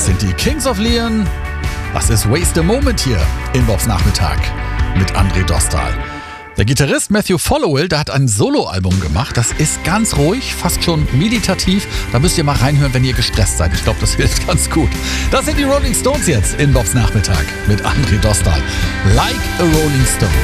Das sind die Kings of Leon. Das ist Waste a Moment hier in Bobs Nachmittag mit André Dostal. Der Gitarrist Matthew Followill, der hat ein Soloalbum gemacht. Das ist ganz ruhig, fast schon meditativ. Da müsst ihr mal reinhören, wenn ihr gestresst seid. Ich glaube, das hilft ganz gut. Das sind die Rolling Stones jetzt in Bobs Nachmittag mit André Dostal. Like a Rolling Stone.